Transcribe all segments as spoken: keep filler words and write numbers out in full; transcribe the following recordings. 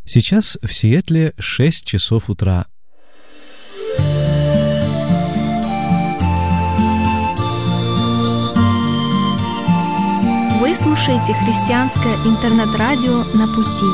Сейчас в Сиэтле шесть часов утра. Вы слушаете христианское интернет-радио «На пути».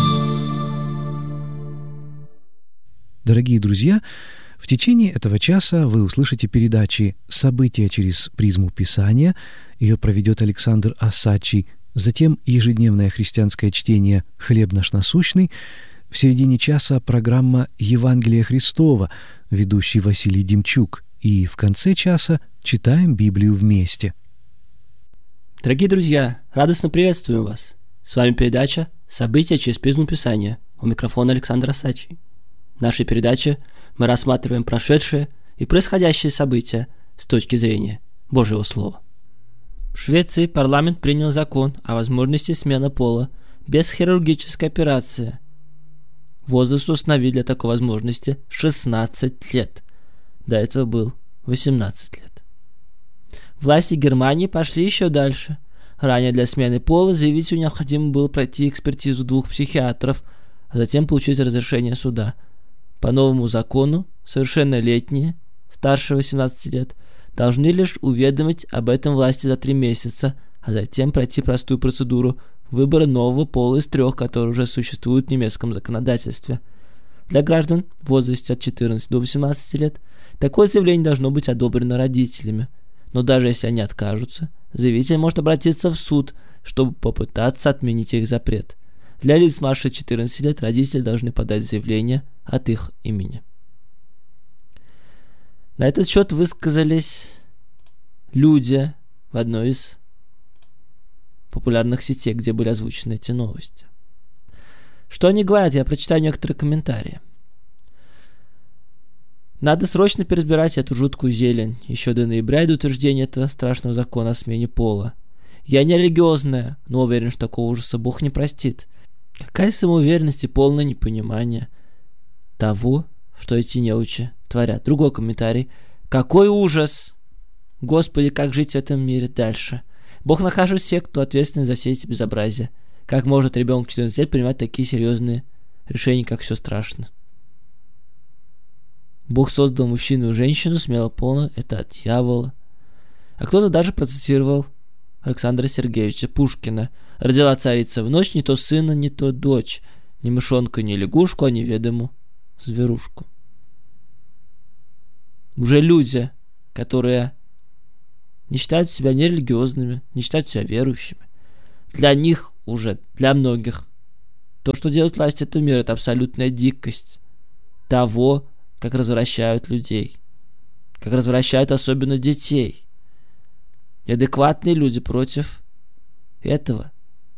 Дорогие друзья, в течение этого часа вы услышите передачи «События через призму Писания». Ее проведет Александр Осадчий. Затем ежедневное христианское чтение «Хлеб наш насущный». В середине часа программа «Евангелие Христова», ведущий Василий Демчук. И в конце часа читаем Библию вместе. Дорогие друзья, радостно приветствую вас. С вами передача «События через призму Писания». У микрофона Александр Осадчий. В нашей передаче мы рассматриваем прошедшие и происходящие события с точки зрения Божьего Слова. В Швеции парламент принял закон о возможности смены пола без хирургической операции. Возраст установили для такой возможности шестнадцать лет. До этого был восемнадцать лет. Власти Германии пошли еще дальше. Ранее для смены пола заявителю необходимо было пройти экспертизу двух психиатров, а затем получить разрешение суда. По новому закону совершеннолетние, старше восемнадцати лет, должны лишь уведомить об этом власти за три месяца, а затем пройти простую процедуру выбора нового пола из трех, которые уже существуют в немецком законодательстве. Для граждан в возрасте от четырнадцати до восемнадцати лет такое заявление должно быть одобрено родителями. Но даже если они откажутся, заявитель может обратиться в суд, чтобы попытаться отменить их запрет. Для лиц младше четырнадцати лет родители должны подать заявление от их имени. На этот счет высказались люди в одной из популярных сетей, где были озвучены эти новости. Что они говорят? Я прочитаю некоторые комментарии. Надо срочно переизбирать эту жуткую зелень еще до ноября и до утверждения этого страшного закона о смене пола. Я не религиозная, но уверен, что такого ужаса Бог не простит. Какая самоуверенность и полное непонимание того, что эти неучи творят. Другой комментарий. Какой ужас! Господи, как жить в этом мире дальше? Бог накажет всех, кто ответственен за все эти безобразия. Как может ребенок четырнадцати лет принимать такие серьезные решения, как все страшно? Бог создал мужчину и женщину, смело полно, это от дьявола. А кто-то даже процитировал Александра Сергеевича Пушкина. Родила царица в ночь не то сына, не то дочь, ни мышонку, ни лягушку, а неведому зверушку. Уже люди, которые не считают себя нерелигиозными, не считают себя верующими, для них уже, для многих, то, что делают власти этого мира, это абсолютная дикость того, как развращают людей, как развращают особенно детей. И адекватные люди против этого.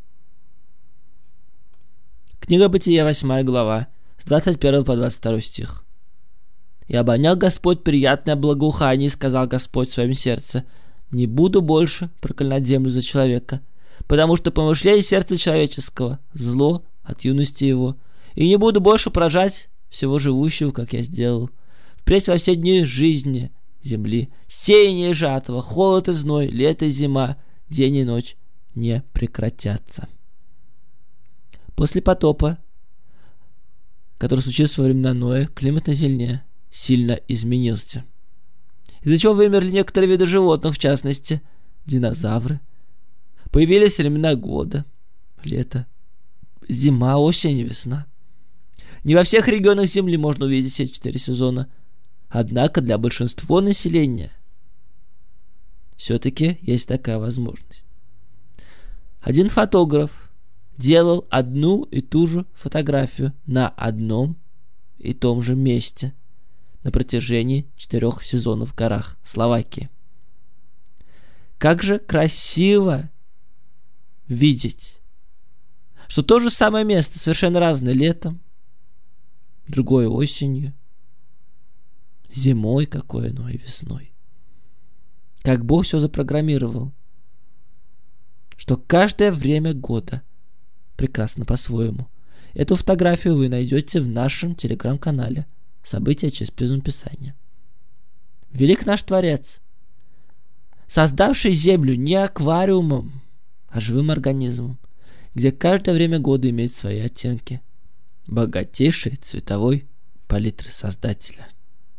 Книга Бытия, восьмая глава, с двадцать первого по двадцать второй стих. «И обонял Господь приятное благоухание, и сказал Господь в своем сердце: не буду больше проклинать землю за человека, потому что помышление сердца человеческого зло от юности его, и не буду больше поражать всего живущего, как я сделал. Впредь во все дни жизни земли, сеяние и жатва, холод и зной, лето и зима, день и ночь не прекратятся». После потопа, который случился во времена Ноя, климат на Земле сильно изменился, из-за чего вымерли некоторые виды животных, в частности, динозавры. Появились времена года, лето, зима, осень и весна. Не во всех регионах Земли можно увидеть все четыре сезона, однако для большинства населения все-таки есть такая возможность. Один фотограф делал одну и ту же фотографию на одном и том же месте на протяжении четырех сезонов в горах Словакии. Как же красиво видеть, что то же самое место совершенно разное летом, другое осенью, зимой какое, ну и весной. Как Бог все запрограммировал, что каждое время года прекрасно по-своему. Эту фотографию вы найдете в нашем телеграм-канале «События через призму Писания». Велик наш Творец, создавший Землю не аквариумом, а живым организмом, где каждое время года имеет свои оттенки. богатейшей цветовой палитры Создателя.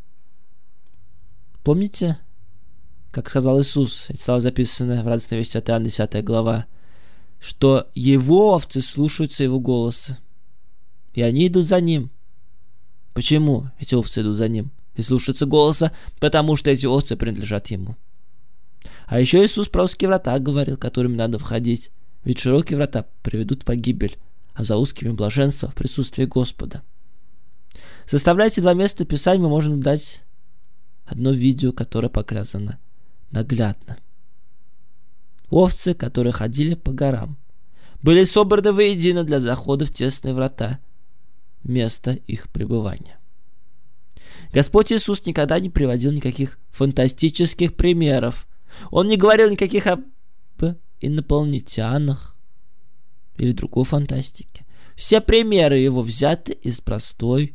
Помните, как сказал Иисус, эти слова записаны в Радостной вести от Иоанна, десятая глава, что Его овцы слушаются Его голоса, и они идут за Ним. Почему эти овцы идут за Ним и слушаются голоса? Потому что эти овцы принадлежат Ему. А еще Иисус про узкие врата говорил, которыми надо входить, ведь широкие врата приведут в погибель, а за узкими блаженство в присутствии Господа. Составляя эти два места Писания, мы можем дать одно видео, которое показано наглядно. Овцы, которые ходили по горам, были собраны воедино для захода в тесные врата, место их пребывания. Господь Иисус никогда не приводил никаких фантастических примеров. Он не говорил никаких об инопланетянах или другой фантастике. Все примеры Его взяты из простой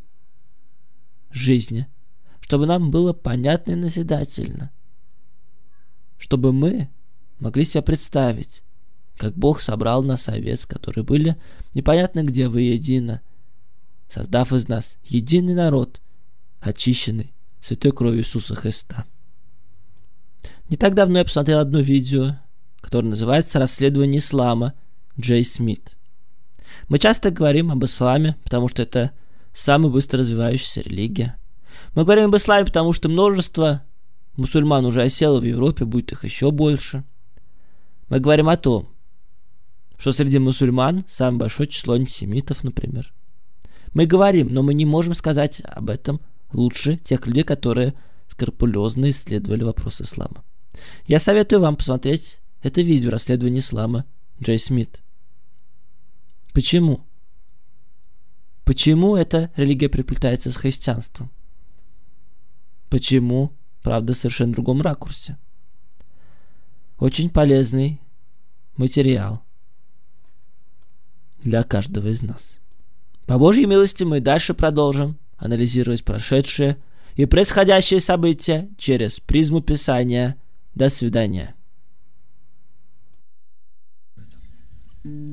жизни, чтобы нам было понятно и назидательно, чтобы мы могли себе представить, как Бог собрал нас овец, которые были непонятно где воедино, создав из нас единый народ, очищенный святой кровью Иисуса Христа. Не так давно я посмотрел одно видео, которое называется «Расследование ислама» Джей Смит. Мы часто говорим об исламе, потому что это самая быстро развивающаяся религия. Мы говорим об исламе, потому что множество мусульман уже осело в Европе, будет их еще больше. Мы говорим о том, что среди мусульман самое большое число антисемитов, например. Мы говорим, но мы не можем сказать об этом лучше тех людей, которые скрупулезно исследовали вопрос ислама. Я советую вам посмотреть это видео «Расследование ислама» Джей Смит. Почему? Почему эта религия переплетается с христианством? Почему? Правда, в совершенно другом ракурсе. Очень полезный материал для каждого из нас. По Божьей милости мы дальше продолжим анализировать прошедшие и происходящие события через призму Писания. До свидания.